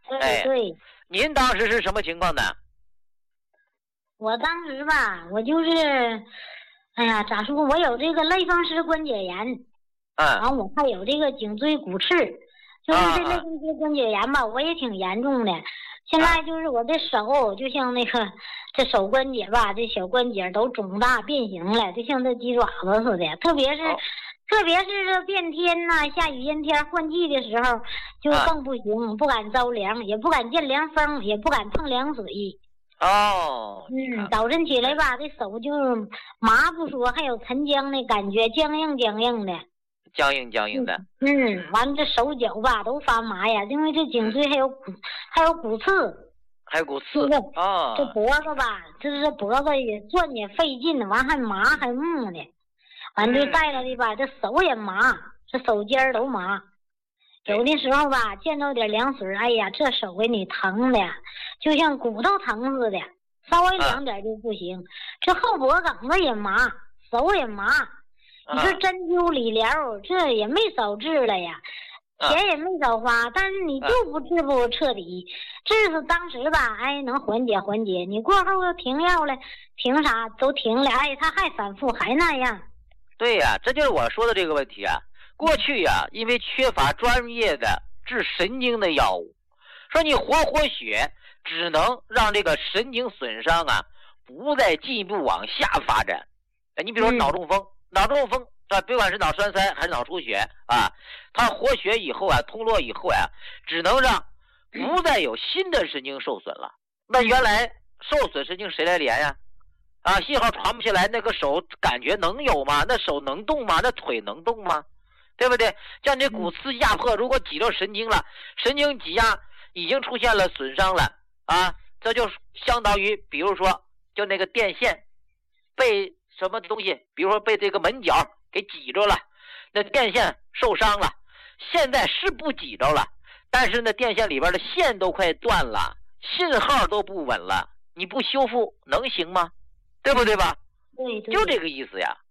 对。 您当时是什么情况呢？ 我当时吧，我就是，哎呀，咋说？我有这个类风湿关节炎，然后我还有这个颈椎骨刺，就是这类风湿关节炎吧，我也挺严重的。现在就是我的手，就像那个这手关节吧，这小关节都肿大变形了，就像这鸡爪子似的。特别是这变天呐，下雨阴天换季的时候，就更不行，不敢着凉，也不敢见凉风，也不敢碰凉水。早晨起来吧，这手就麻不说，还有沉僵的感觉，僵硬的。 僵硬的。 完了这手脚吧都发麻呀，因为这颈椎还有骨刺。 还有骨刺这脖子吧，这脖子也转也费劲，完还麻还木的，完就带了的吧，这手也麻，这手尖都麻。有的时候吧，见着点凉水，哎呀，这手给你疼的，就像骨头疼似的，稍微凉点就不行。这后脖梗子也麻，手也麻。你说针灸理疗，这也没少治了呀，钱也没少花，但是你就治不彻底。治是当时吧，能缓解，你过后又停药了，停啥都停了，他还反复，还那样。 对呀，这就是我说的这个问题啊。过去呀，因为缺乏专业的治神经的药物，说你活血，只能让这个神经损伤啊不再进一步往下发展。你比如说脑中风不管是脑栓塞还是脑出血啊，它活血以后啊，通络以后啊，只能让不再有新的神经受损了。那原来受损神经谁来连呀？信号传不下来，那个手感觉能有吗？那手能动吗？那腿能动吗？对不对？像这骨刺压迫，如果挤到神经了，神经挤压已经出现了损伤了这就相当于比如说就那个电线被什么东西，比如说被这个门角给挤着了，那电线受伤了，现在是不挤着了，但是那电线里边的线都快断了，信号都不稳了，你不修复能行吗？对不对吧？ 对， 就这个意思呀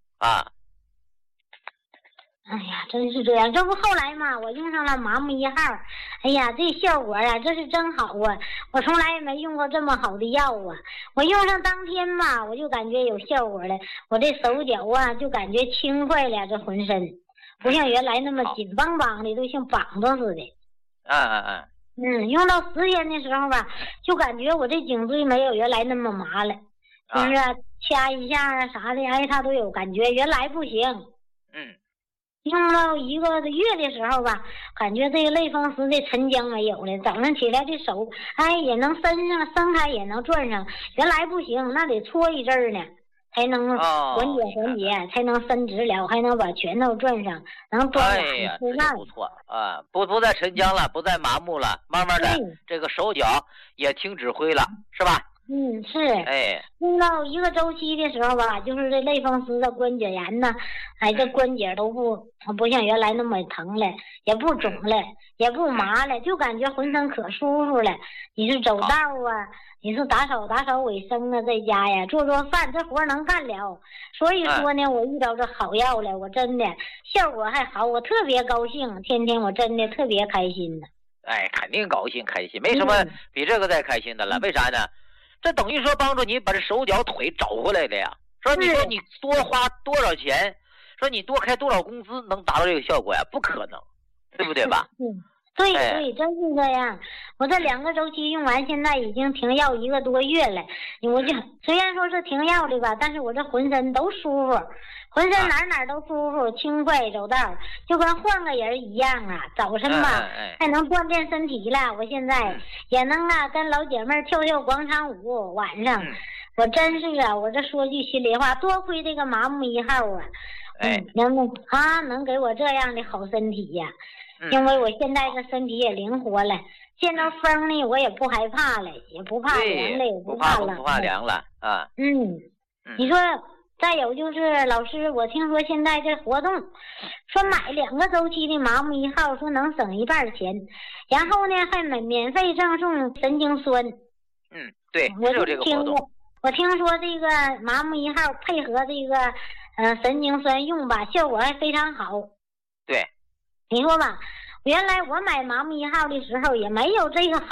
哎呀，真是这样，这不后来嘛，我用上了麻木1号，哎呀，这效果啊，这是真好啊！我从来也没用过这么好的药啊！我用上当天嘛，我就感觉有效果了，我这手脚啊就感觉轻快了，这浑身不像原来那么紧邦邦的，都像绑着似的。用到10天的时候吧，就感觉我这颈椎没有原来那么麻了，就是掐一下啥的，它都有感觉，原来不行。用到1个月的时候吧，感觉这个类风湿的沉僵没有了，早上起来这手也能伸开，也能转上，原来不行，那得搓一阵呢才能缓解，才能伸直了，还能把拳头转上，能端碗吃饭。 不错不再沉僵了，不再麻木了，慢慢的这个手脚也听指挥了，是吧？ 是。用到1个周期的时候吧，就是这类风湿的关节炎呢，这关节都不像原来那么疼了，也不肿了，也不麻了，就感觉浑身可舒服了。你是走道你是打扫卫生在家呀，做饭，这活能干了。所以说呢，我遇到这好药了，我真的效果还好，我特别高兴，天天我真的特别开心呢。 肯定高兴开心，没什么比这个再开心的了。为啥呢？这等于说帮助你把这手脚腿找回来的呀。说你多花多少钱，说你多开多少工资能达到这个效果呀？不可能，对不对吧？ 对，真是这样。我这2个周期用完，现在已经停药1个多月了。我就虽然说是停药的吧，但是我这浑身都舒服，浑身哪都舒服，轻快走道，就跟换个人一样啊。早晨吧，还能锻炼身体了，我现在也能跟老姐妹跳广场舞。晚上，我真是我这说句心里话，多亏这个麻木1号啊，能给我这样的好身体呀。因为我现在这身体也灵活了，见到风呢我也不害怕了，也不怕凉了，也不怕冷， 不怕凉了你说再有就是老师，我听说现在这活动说买2个周期的麻木1号，说能省1半钱，然后呢还免费赠送神经酸。 对， 我有这个活动。 我听说这个麻木1号配合这个神经酸用吧，效果还非常好。 对， 你说吧，原来我买麻木1号的时候也没有这个好